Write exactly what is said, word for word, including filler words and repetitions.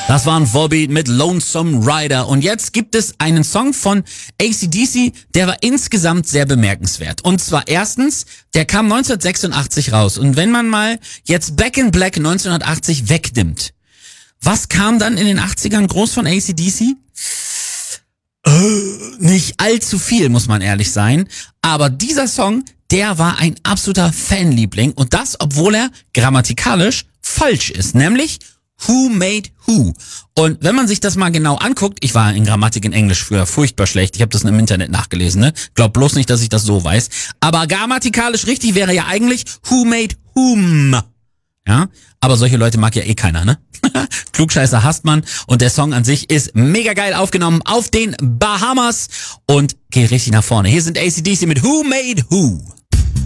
Das war ein Volbeat mit Lonesome Rider. Und jetzt gibt es einen Song von A C D C, der war insgesamt sehr bemerkenswert. Und zwar erstens, der kam neunzehnhundertsechsundachtzig raus. Und wenn man mal jetzt Back in Black neunzehnhundertachtzig wegnimmt, was kam dann in den achtzigern groß von A C D C? Äh, nicht allzu viel, muss man ehrlich sein. Aber dieser Song, der war ein absoluter Fanliebling. Und das, obwohl er grammatikalisch falsch ist. Nämlich Who Made Who? Und wenn man sich das mal genau anguckt, ich war in Grammatik in Englisch früher furchtbar schlecht, ich habe das im Internet nachgelesen, ne? Glaub bloß nicht, dass ich das so weiß. Aber grammatikalisch richtig wäre ja eigentlich Who Made Whom? Ja? Aber solche Leute mag ja eh keiner, ne? Klugscheißer hasst man und der Song an sich ist mega geil aufgenommen auf den Bahamas und geht richtig nach vorne. Hier sind A C D C mit Who Made Who?